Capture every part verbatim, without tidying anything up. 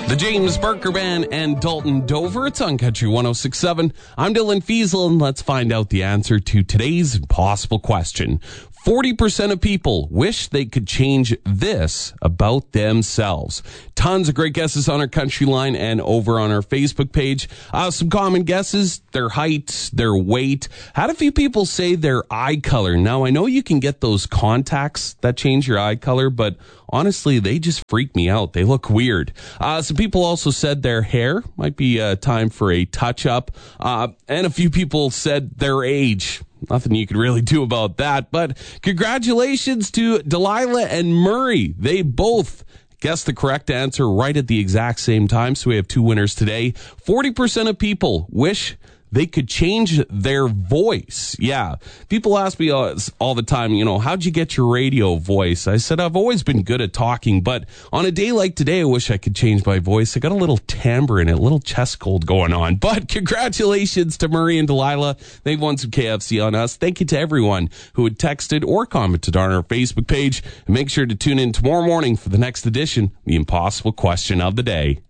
The James Barker Band and Dalton Dover. It's on Country one oh six point seven. I'm Dylan Fiesel, and let's find out the answer to today's impossible question. forty percent of people wish they could change this about themselves. Tons of great guesses on our Country line and over on our Facebook page. Uh, some common guesses: their height, their weight. Had a few people say their eye color. Now, I know you can get those contacts that change your eye color, but honestly, they just freak me out. They look weird. Uh, some people also said their hair might be uh, time for a touch-up. Uh, and a few people said their age. Nothing you can really do about that. But congratulations to Delilah and Murray. They both guessed the correct answer right at the exact same time. So we have two winners today. forty percent of people wish they could change their voice. Yeah. People ask me all, all the time, you know, how'd you get your radio voice? I said, I've always been good at talking, but on a day like today, I wish I could change my voice. I got a little timbre in it, a little chest cold going on. But congratulations to Murray and Delilah. They've won some K F C on us. Thank you to everyone who had texted or commented on our Facebook page. And make sure to tune in tomorrow morning for the next edition, the impossible question of the day.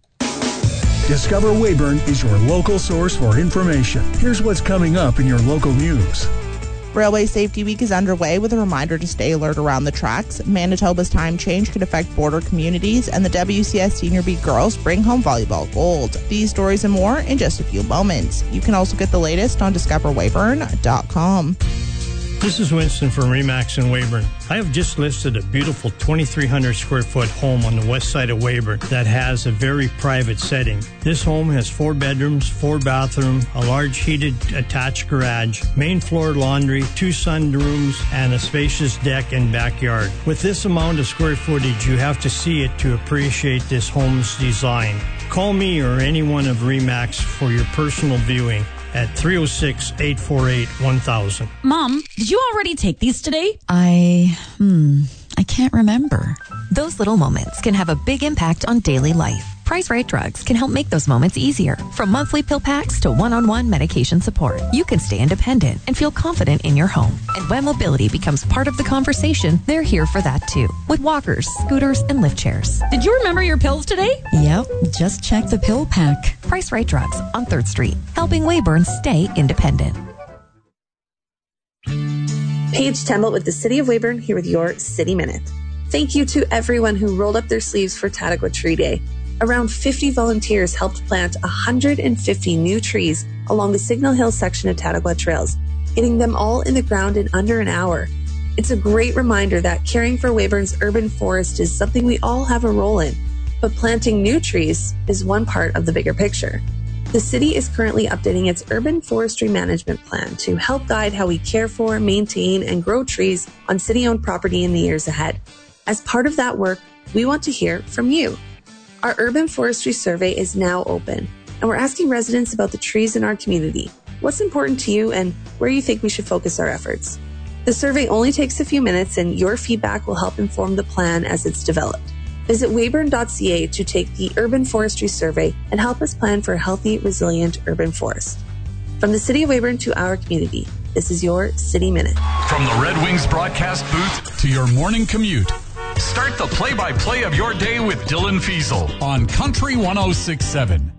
Discover Weyburn is your local source for information. Here's what's coming up in your local news. Railway Safety Week is underway with a reminder to stay alert around the tracks. Manitoba's time change could affect border communities, and the W C S Senior B girls bring home volleyball gold. These stories and more in just a few moments. You can also get the latest on discover weyburn dot com. This is Winston from Remax in Weyburn. I have just listed a beautiful twenty-three hundred square foot home on the west side of Weyburn that has a very private setting. This home has four bedrooms, four bathrooms, a large heated attached garage, main floor laundry, two sunrooms, and a spacious deck and backyard. With this amount of square footage, you have to see it to appreciate this home's design. Call me or anyone of Remax for your personal viewing at three oh six, eight four eight, one thousand. Mom, did you already take these today? I, hmm, I can't remember. Those little moments can have a big impact on daily life. Price Right Drugs can help make those moments easier. From monthly pill packs to one-on-one medication support, you can stay independent and feel confident in your home. And when mobility becomes part of the conversation, they're here for that too. With walkers, scooters, and lift chairs. Did you remember your pills today? Yep, just check the pill pack. Price Right Drugs on third street, helping Weyburn stay independent. Paige Temple with the City of Weyburn here with your City Minute. Thank you to everyone who rolled up their sleeves for Tattagua Tree Day. Around fifty volunteers helped plant one hundred fifty new trees along the Signal Hill section of Tattagua Trails, getting them all in the ground in under an hour. It's a great reminder that caring for Weyburn's urban forest is something we all have a role in, but planting new trees is one part of the bigger picture. The city is currently updating its urban forestry management plan to help guide how we care for, maintain, and grow trees on city-owned property in the years ahead. As part of that work, we want to hear from you. Our urban forestry survey is now open, and we're asking residents about the trees in our community. What's important to you and where you think we should focus our efforts? The survey only takes a few minutes, and your feedback will help inform the plan as it's developed. Visit weyburn dot c a to take the urban forestry survey and help us plan for a healthy, resilient urban forest. From the City of Weyburn to our community, this is your City Minute. From the Red Wings broadcast booth to your morning commute, start the play-by-play of your day with Dylan Fiesel on Country one oh six point seven.